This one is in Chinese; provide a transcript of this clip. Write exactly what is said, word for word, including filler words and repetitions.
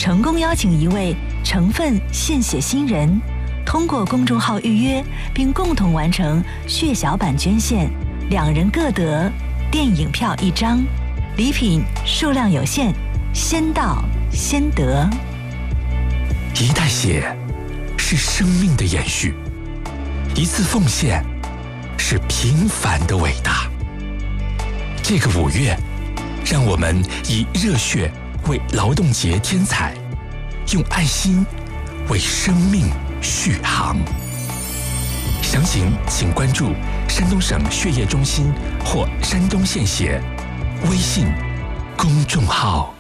成功邀请一位成分献血新人，通过公众号预约，并共同完成血小板捐献，两人各得电影票一张，礼品数量有限，先到先得。 一袋血是生命的延续，一次奉献是平凡的伟大。这个五月，让我们以热血为劳动节添彩，用爱心为生命续航。详情请关注山东省血液中心或山东献血微信公众号。